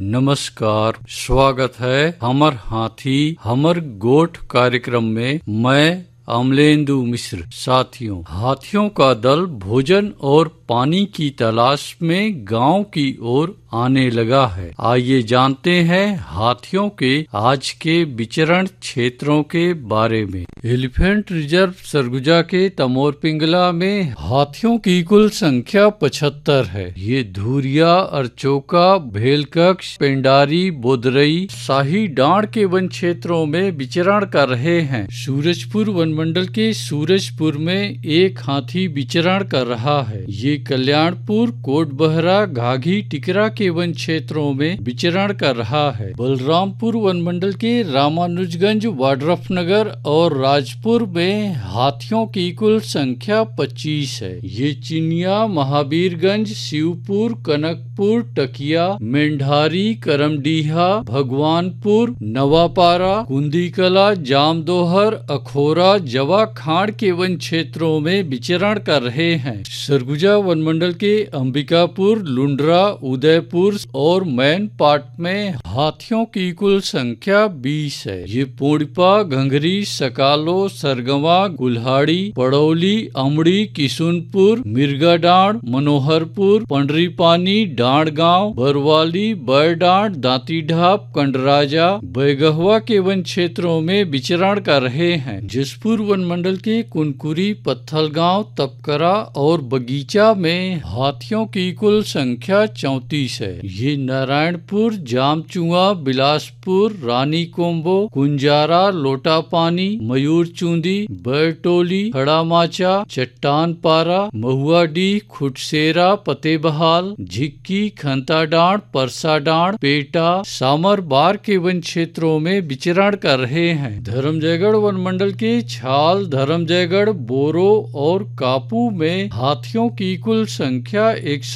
नमस्कार, स्वागत है हमर हाथी हमर गोठ कार्यक्रम में। मैं अमलेंदु मिश्र। साथियों, हाथियों का दल भोजन और पानी की तलाश में गांव की ओर आने लगा है। आइए जानते हैं हाथियों के आज के विचरण क्षेत्रों के बारे में। एलिफेंट रिजर्व सरगुजा के तमोर पिंगला में हाथियों की कुल संख्या 75 है। ये धुरिया, अरचोका, भेलकक्ष, पेंडारी, बोदरई, शाही डांड के वन क्षेत्रों में विचरण कर रहे हैं। सूरजपुर वन मंडल के सूरजपुर में एक हाथी विचरण कर रहा है। ये कल्याणपुर, कोटबहरा, घाघी, टिकरा के वन क्षेत्रों में विचरण कर रहा है। बलरामपुर वन मंडल के रामानुजगंज, वाड्रफनगर और राजपुर में हाथियों की कुल संख्या 25 है। ये चिनिया, महावीरगंज, शिवपुर, कनकपुर, टकिया, मेंढारी, करमडीहा, भगवानपुर, नवापारा, कुंदीकला, जामदोहर, अखोरा, जवा खाड़ के वन क्षेत्रों में विचरण कर रहे हैं। सरगुजा वन मंडल के अंबिकापुर, लुंड्रा, उदयपुर और मैनपाट में हाथियों की कुल संख्या 20 है। ये पोड़िपा, घंघरी, सकालो, सरगवा, गुल्हाड़ी, पड़ौली, अमड़ी, किशुनपुर, मिर्गाडांड, मनोहरपुर, पंडरीपानी, डांडगांव, बरवाली, बरडांड, दांतीढाप, कंडराजा, बैगहवा के वन क्षेत्रों में विचरण कर रहे हैं। जसपुर वन मंडल के कुनकुरी, पत्थलगांव, तपकरा और बगीचा में हाथियों की कुल संख्या 34 है। ये नारायणपुर, जामचुआ, बिलासपुर, रानी कोम्बो, कुंजारा, लोटापानी, मयूरचूंदी, बैरटोली, खड़ामाचा, चट्टानपारा, महुआडीह, खुटसेरा, पतेबहाल, झिक्की, खंताडांड, परसाडांड, पेटा, सामरबार के वन क्षेत्रों में विचरण कर रहे हैं। धर्मजयगढ़ वन मंडल के छाल, धर्मजयगढ़, बोरो और कापू में हाथियों की कुल संख्या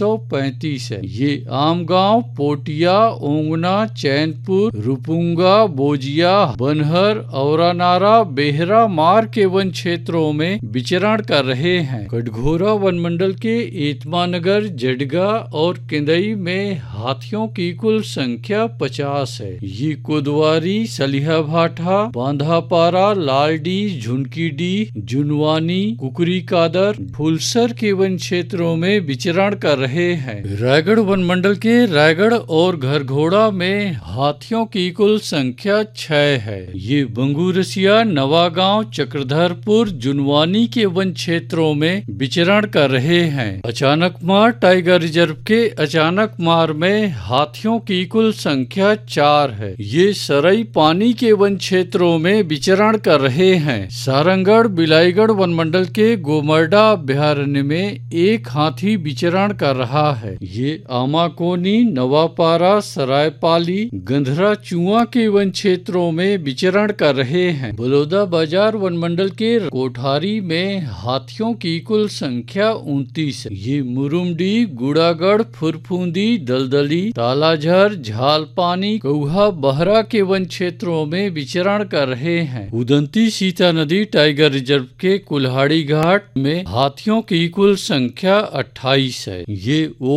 135 है। ये आमगांव, पोटिया, ओंगना, चैनपुर, रुपुंगा, बोजिया, बनहर, औरानारा, बेहरा मार के वन क्षेत्रों में विचरण कर रहे हैं। कटघोरा वन मंडल के एतमानगर, जडगा और केंदई में हाथियों की कुल संख्या 50 है। ये कोदवारी, सलिहाभाठा, बांधापारा, लालडी, झुनकीडी, जुनवानी, कुकरी कादर, फुलसर के वन क्षेत्रों में विचरण कर रहे हैं। रायगढ़ वन मंडल के रायगढ़ और घरघोड़ा में हाथियों की कुल संख्या 6 है। ये बंगूरसिया, नवागांव, चक्रधरपुर, जुनवानी के वन क्षेत्रों में विचरण कर रहे हैं। अचानकमार टाइगर रिजर्व के अचानकमार में हाथियों की कुल संख्या 4 है। ये सरई पानी के वन क्षेत्रों में विचरण कर रहे हैं। सारंगढ़, बिलाईगढ़ वन मंडल के गोमर्डा अभ्यारण्य में एक हाथी विचरण कर रहा है। ये आमाकोनी, नवापारा, सरायपाली, गंधरा चुआ के वन क्षेत्रों में विचरण कर रहे हैं। बलौदा बाजार वन मंडल के कोठारी में हाथियों की कुल संख्या 29 है। ये मुरुमडी, गुड़ागढ़, फुरफुंदी, दलदली, तालाझर, झालपानी, कौहा, बहरा के वन क्षेत्रों में विचरण कर रहे हैं। उदंती सीता नदी टाइगर रिजर्व के कुल्हाड़ी घाट में हाथियों की कुल संख्या 28 है। ये